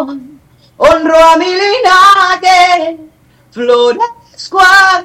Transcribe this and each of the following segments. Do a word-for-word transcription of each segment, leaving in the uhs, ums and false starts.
honro a mi linaje, florezco a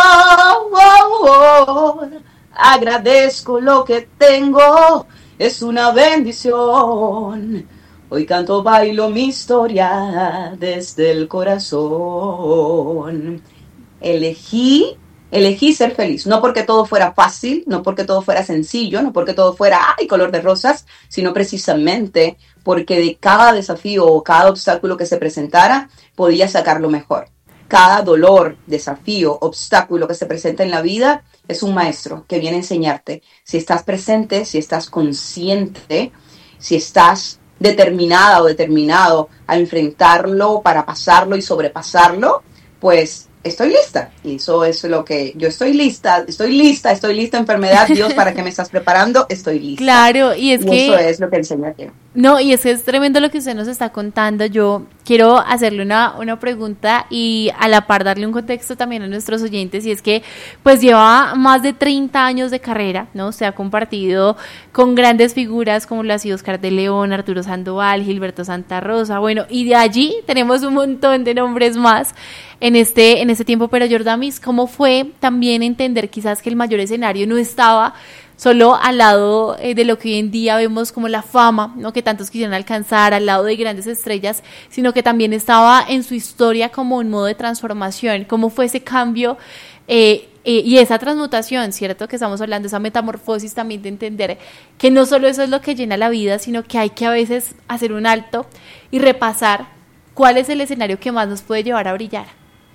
color, agradezco lo que tengo, es una bendición. Hoy canto, bailo mi historia desde el corazón. Elegí, elegí ser feliz, no porque todo fuera fácil, no porque todo fuera sencillo, no porque todo fuera ay, color de rosas, sino precisamente porque de cada desafío o cada obstáculo que se presentara, podía sacar lo mejor. Cada dolor, desafío, obstáculo que se presenta en la vida es un maestro que viene a enseñarte. Si estás presente, si estás consciente, si estás determinada o determinado a enfrentarlo para pasarlo y sobrepasarlo, pues estoy lista. Y eso es lo que yo estoy lista, estoy lista, estoy lista, enfermedad, Dios, ¿para qué me estás preparando? Estoy lista. Claro, y es y que... eso es lo que enseña aquí. No, y es que es tremendo lo que usted nos está contando. Yo quiero hacerle una, una pregunta y a la par darle un contexto también a nuestros oyentes, y es que pues lleva más de treinta años de carrera, ¿no? Se ha compartido con grandes figuras como lo ha sido Oscar de León, Arturo Sandoval, Gilberto Santa Rosa, bueno, y de allí tenemos un montón de nombres más en este, en este tiempo. Pero Jordamis, ¿cómo fue también entender quizás que el mayor escenario no estaba solo al lado eh, de lo que hoy en día vemos como la fama, ¿no? Que tantos quisieran alcanzar, al lado de grandes estrellas, sino que también estaba en su historia como un modo de transformación? ¿Cómo fue ese cambio eh, eh, y esa transmutación, cierto? Que estamos hablando, esa metamorfosis también, de entender que no solo eso es lo que llena la vida, sino que hay que a veces hacer un alto y repasar cuál es el escenario que más nos puede llevar a brillar.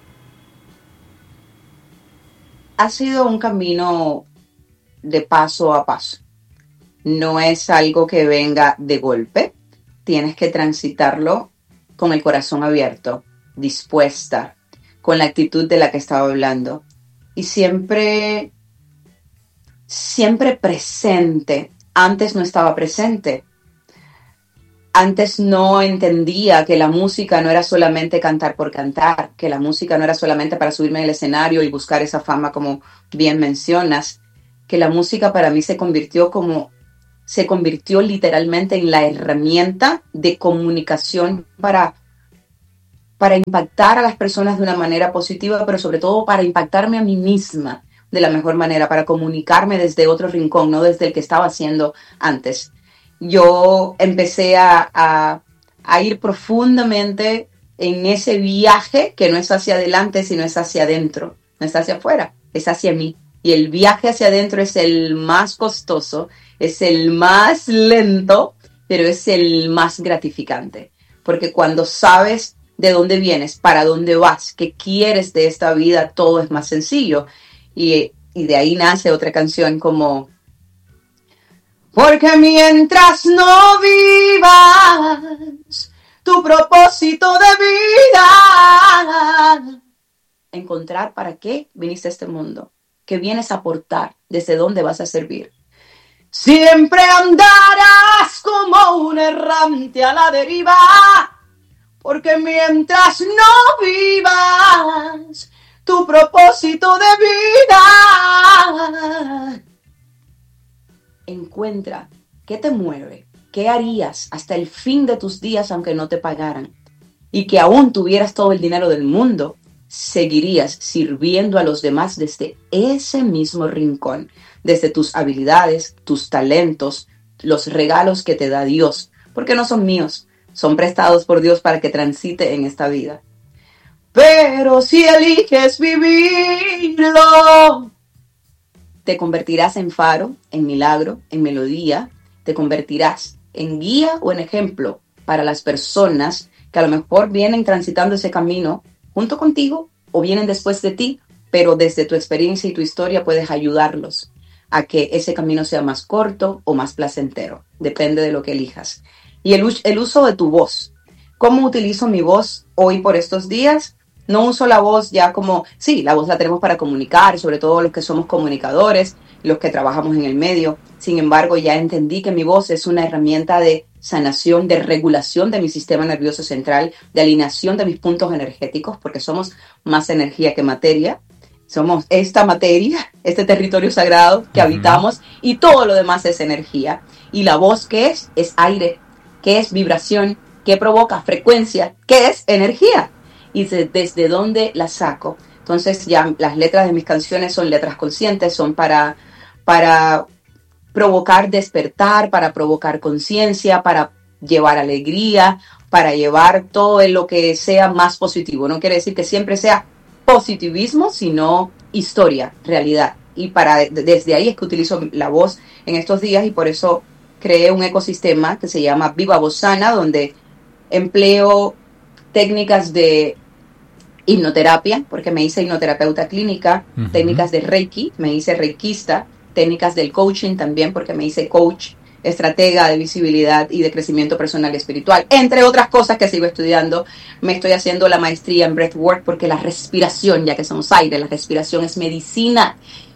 Ha sido un camino de paso a paso. No es algo que venga de golpe. Tienes que transitarlo con el corazón abierto, dispuesta, con la actitud de la que estaba hablando. Y siempre, siempre presente. Antes no estaba presente. Antes no entendía que la música no era solamente cantar por cantar, que la música no era solamente para subirme al escenario y buscar esa fama, como bien mencionas, que la música para mí se convirtió como, se convirtió literalmente en la herramienta de comunicación para, para impactar a las personas de una manera positiva, pero sobre todo para impactarme a mí misma de la mejor manera, para comunicarme desde otro rincón, no desde el que estaba haciendo antes. Yo empecé a, a, a ir profundamente en ese viaje que no es hacia adelante, sino es hacia adentro, no es hacia afuera, es hacia mí. Y el viaje hacia adentro es el más costoso, es el más lento, pero es el más gratificante. Porque cuando sabes de dónde vienes, para dónde vas, qué quieres de esta vida, todo es más sencillo. Y, y de ahí nace otra canción como: porque mientras no vivas tu propósito de vida, encontrar para qué viniste a este mundo, qué vienes a aportar, desde dónde vas a servir. Siempre andarás como un errante a la deriva, porque mientras no vivas tu propósito de vida, encuentra qué te mueve, qué harías hasta el fin de tus días aunque no te pagaran, y que aún tuvieras todo el dinero del mundo, seguirías sirviendo a los demás desde ese mismo rincón, desde tus habilidades, tus talentos, los regalos que te da Dios, porque no son míos, son prestados por Dios para que transite en esta vida. Pero si eliges vivirlo, te convertirás en faro, en milagro, en melodía, te convertirás en guía o en ejemplo para las personas que a lo mejor vienen transitando ese camino junto contigo o vienen después de ti, pero desde tu experiencia y tu historia puedes ayudarlos a que ese camino sea más corto o más placentero, depende de lo que elijas. Y el, el uso de tu voz. ¿Cómo utilizo mi voz hoy por estos días? No uso la voz ya como, sí, la voz la tenemos para comunicar, sobre todo los que somos comunicadores, los que trabajamos en el medio. Sin embargo, ya entendí que mi voz es una herramienta de sanación, de regulación de mi sistema nervioso central, de alineación de mis puntos energéticos, porque somos más energía que materia. Somos esta materia, este territorio sagrado que uh-huh. habitamos, y todo lo demás es energía. Y la voz, ¿qué es? Es aire, ¿qué es? Vibración. ¿Qué provoca? Frecuencia. ¿Qué es? Energía. Y de, desde dónde la saco. Entonces ya las letras de mis canciones son letras conscientes, son para, para provocar despertar, para provocar conciencia, para llevar alegría, para llevar todo lo que sea más positivo. No quiere decir que siempre sea positivismo, sino historia, realidad. Y para desde ahí es que utilizo la voz en estos días y por eso creé un ecosistema que se llama Viva Voz Sana, donde empleo técnicas de hipnoterapia, porque me hice hipnoterapeuta clínica, uh-huh. técnicas de Reiki, me hice reikista, técnicas del coaching también, porque me hice coach, estratega de visibilidad y de crecimiento personal y espiritual, entre otras cosas que sigo estudiando. Me estoy haciendo la maestría en breathwork, porque la respiración, ya que somos aire, la respiración es medicina.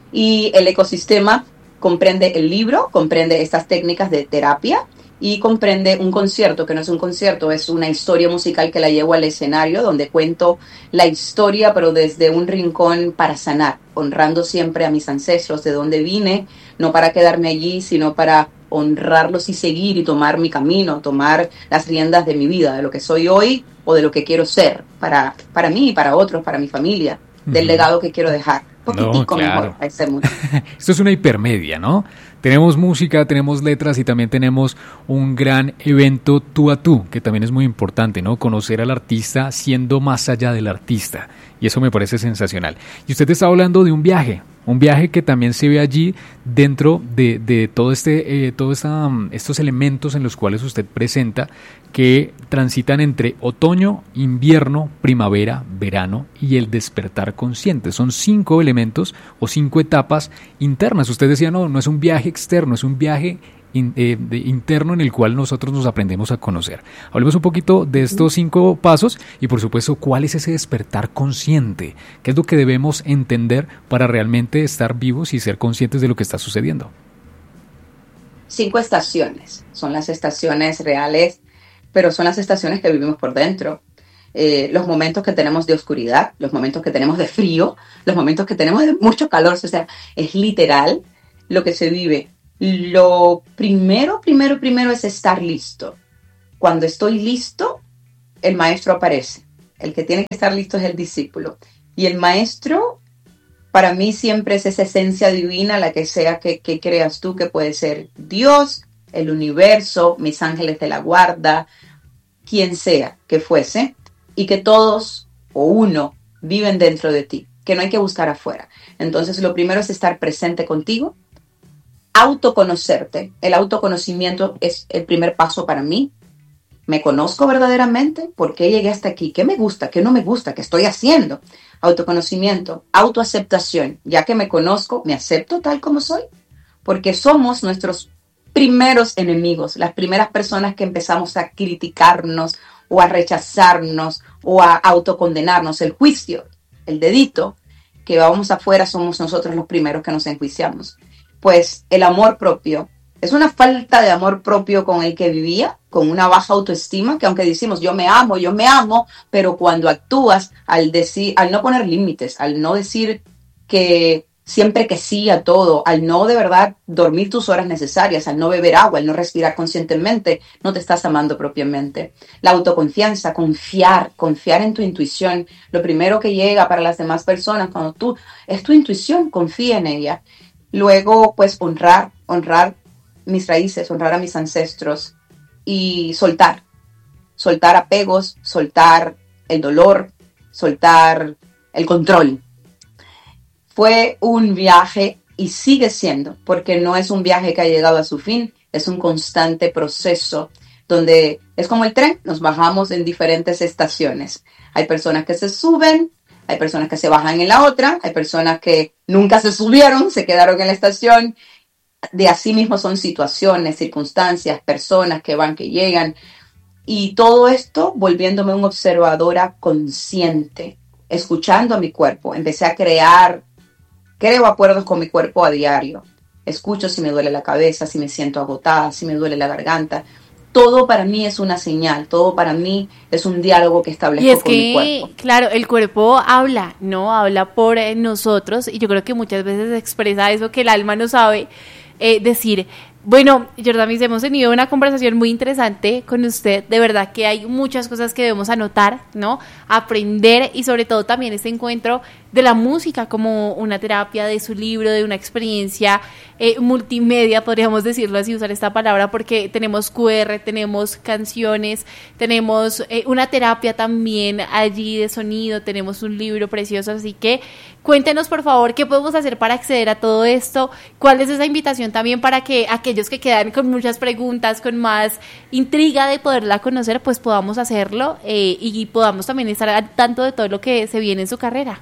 Y el ecosistema comprende el libro, comprende estas técnicas de terapia y comprende un concierto, que no es un concierto, es una historia musical que la llevo al escenario, donde cuento la historia, pero desde un rincón para sanar, honrando siempre a mis ancestros, de dónde vine, no para quedarme allí, sino para honrarlos y seguir y tomar mi camino, tomar las riendas de mi vida, de lo que soy hoy o de lo que quiero ser, para, para mí y para otros, para mi familia, del uh-huh. legado que quiero dejar. Poquitico no, claro. mejor a ese mundo. Esto es una hipermedia, ¿no? Tenemos música, tenemos letras y también tenemos un gran evento tú a tú, que también es muy importante, ¿no? Conocer al artista siendo más allá del artista. Y eso me parece sensacional. Y usted está hablando de un viaje, un viaje que también se ve allí dentro de, de todo este, eh, todos esta, estos elementos en los cuales usted presenta, que transitan entre otoño, invierno, primavera, verano y el despertar consciente. Son cinco elementos o cinco etapas internas. Usted decía, no, no es un viaje externo, es un viaje in, eh, de, interno en el cual nosotros nos aprendemos a conocer. Hablemos un poquito de estos cinco pasos y, por supuesto, cuál es ese despertar consciente, qué es lo que debemos entender para realmente estar vivos y ser conscientes de lo que está sucediendo. Cinco estaciones, son las estaciones reales, pero son las estaciones que vivimos por dentro. Eh, los momentos que tenemos de oscuridad, los momentos que tenemos de frío, los momentos que tenemos de mucho calor, o sea, es literal lo que se vive. Lo primero, primero, primero es estar listo. Cuando estoy listo, el maestro aparece. El que tiene que estar listo es el discípulo. Y el maestro, para mí, siempre es esa esencia divina, la que sea que, que creas tú, que puede ser Dios, el universo, mis ángeles de la guarda, quien sea que fuese, y que todos o uno viven dentro de ti, que no hay que buscar afuera. Entonces, lo primero es estar presente contigo, autoconocerte. El autoconocimiento es el primer paso para mí. ¿Me conozco verdaderamente? ¿Por qué llegué hasta aquí? ¿Qué me gusta? ¿Qué no me gusta? ¿Qué estoy haciendo? Autoconocimiento, autoaceptación. Ya que me conozco, ¿me acepto tal como soy? Porque somos nuestros primeros enemigos, las primeras personas que empezamos a criticarnos o a rechazarnos o a autocondenarnos. El juicio, el dedito que vamos afuera, somos nosotros los primeros que nos enjuiciamos. Pues el amor propio es una falta de amor propio con el que vivía, con una baja autoestima, que aunque decimos yo me amo, yo me amo, pero cuando actúas al decir, al no poner límites, al no decir que siempre que sí a todo, al no de verdad dormir tus horas necesarias, al no beber agua, al no respirar conscientemente, no te estás amando propiamente. La autoconfianza, confiar, confiar en tu intuición. Lo primero que llega para las demás personas cuando tú, es tu intuición, confía en ella. Luego, pues honrar, honrar mis raíces, honrar a mis ancestros y soltar, soltar apegos, soltar el dolor, soltar el control. Fue un viaje y sigue siendo, porque no es un viaje que ha llegado a su fin, es un constante proceso donde es como el tren, nos bajamos en diferentes estaciones. Hay personas que se suben, hay personas que se bajan en la otra, hay personas que nunca se subieron, se quedaron en la estación. De así mismo son situaciones, circunstancias, personas que van, que llegan. Y todo esto volviéndome una observadora consciente, escuchando a mi cuerpo. Empecé a crear, creo acuerdos con mi cuerpo a diario. Escucho si me duele la cabeza, si me siento agotada, si me duele la garganta. Todo para mí es una señal, todo para mí es un diálogo que establezco y es con que, mi cuerpo. Claro, el cuerpo habla, ¿no? Habla por eh, nosotros, y yo creo que muchas veces expresa eso que el alma no sabe eh, decir. Bueno, Jordamis, hemos tenido una conversación muy interesante con usted. De verdad que hay muchas cosas que debemos anotar, ¿no? Aprender y sobre todo también este encuentro de la música como una terapia, de su libro, de una experiencia eh, multimedia, podríamos decirlo así, usar esta palabra, porque tenemos Q R, tenemos canciones, tenemos eh, una terapia también allí de sonido, tenemos un libro precioso, así que cuéntenos por favor qué podemos hacer para acceder a todo esto, cuál es esa invitación también para que aquellos que quedan con muchas preguntas, con más intriga de poderla conocer, pues podamos hacerlo eh, y podamos también estar al tanto de todo lo que se viene en su carrera.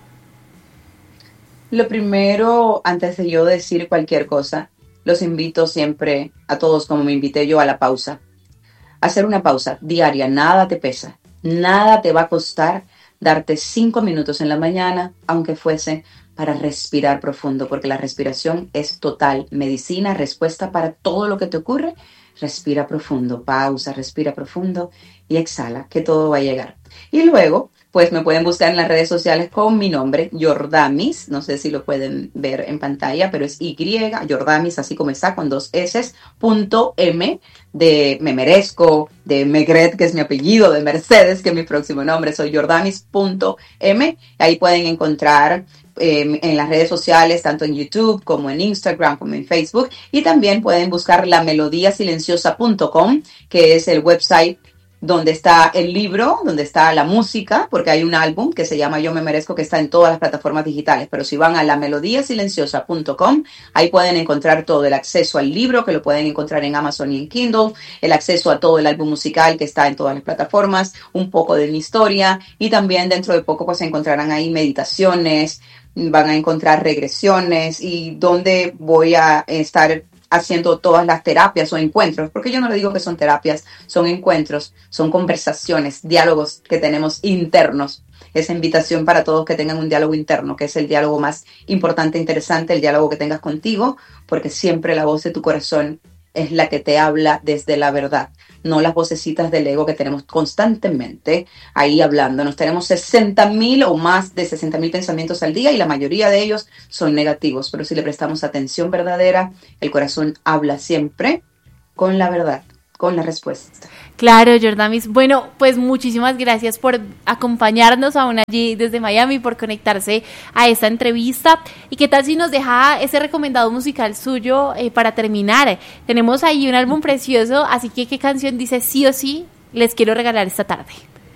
Lo primero, antes de yo decir cualquier cosa, los invito siempre a todos, como me invité yo, a la pausa. Hacer una pausa diaria, nada te pesa, nada te va a costar darte cinco minutos en la mañana, aunque fuese para respirar profundo, porque la respiración es total medicina, respuesta para todo lo que te ocurre. Respira profundo, pausa, respira profundo y exhala, que todo va a llegar. Y luego, pues me pueden buscar en las redes sociales con mi nombre, Jordamis, no sé si lo pueden ver en pantalla, pero es Y, Jordamis, así como está, con dos S, punto M, de me merezco, de Megret, que es mi apellido, de Mercedes, que es mi próximo nombre, soy Jordamis punto M, ahí pueden encontrar eh, en las redes sociales, tanto en YouTube como en Instagram, como en Facebook, y también pueden buscar la melodía silenciosa punto com, que es el website donde está el libro, donde está la música, porque hay un álbum que se llama Yo Me Merezco, que está en todas las plataformas digitales, pero si van a la melodía silenciosa punto com, ahí pueden encontrar todo el acceso al libro, que lo pueden encontrar en Amazon y en Kindle, el acceso a todo el álbum musical que está en todas las plataformas, un poco de mi historia, y también dentro de poco pues encontrarán ahí meditaciones, van a encontrar regresiones y donde voy a estar haciendo todas las terapias o encuentros, porque yo no le digo que son terapias, son encuentros, son conversaciones, diálogos que tenemos internos. Esa invitación para todos que tengan un diálogo interno, que es el diálogo más importante, interesante, el diálogo que tengas contigo, porque siempre la voz de tu corazón es la que te habla desde la verdad, no las vocecitas del ego que tenemos constantemente ahí hablando. Nos tenemos sesenta mil o más de sesenta mil pensamientos al día y la mayoría de ellos son negativos, pero si le prestamos atención verdadera, el corazón habla siempre con la verdad, con la respuesta. Claro, Jordamis. Bueno, pues muchísimas gracias por acompañarnos aún allí desde Miami, por conectarse a esta entrevista. ¿Y qué tal si nos deja ese recomendado musical suyo eh, para terminar? Tenemos ahí un álbum precioso, así que ¿qué canción dice sí o sí les quiero regalar esta tarde?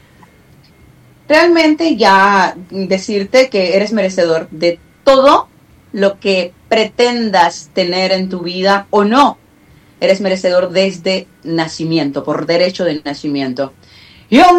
Realmente ya decirte que eres merecedor de todo lo que pretendas tener en tu vida o no. Eres merecedor desde nacimiento, por derecho de nacimiento. Yo